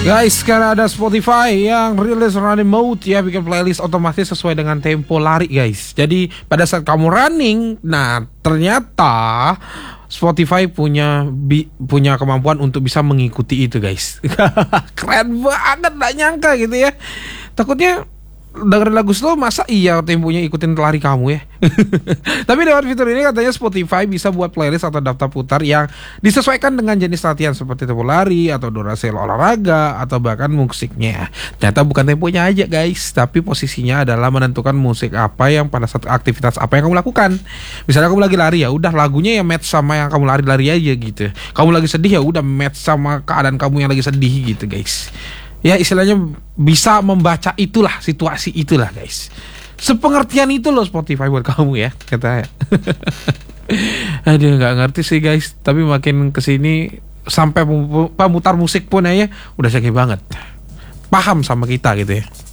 Guys, sekarang ada Spotify yang rilis running mode ya, bikin playlist otomatis sesuai dengan tempo lari guys. Jadi pada saat kamu running, nah ternyata Spotify punya kemampuan untuk bisa mengikuti itu guys. Keren banget, gak nyangka gitu ya. Takutnya dengerin lagu slow masa iya temponya ikutin lari kamu ya. Tapi dengan fitur ini katanya Spotify bisa buat playlist atau daftar putar yang disesuaikan dengan jenis latihan seperti tempo lari atau durasi olahraga atau bahkan musiknya. Ternyata bukan temponya aja guys, tapi posisinya adalah menentukan musik apa yang pada saat aktivitas apa yang kamu lakukan. Misalnya kamu lagi lari, ya udah lagunya yang match sama yang kamu lari-lari aja gitu. Kamu lagi sedih, ya udah match sama keadaan kamu yang lagi sedih gitu guys. Ya istilahnya bisa membaca itulah, situasi itulah guys. Sepengertian itu loh Spotify buat kamu ya, kata ya. Aduh, gak ngerti sih guys. Tapi makin kesini sampai pemutar musik pun ya udah sakit banget, paham sama kita gitu ya.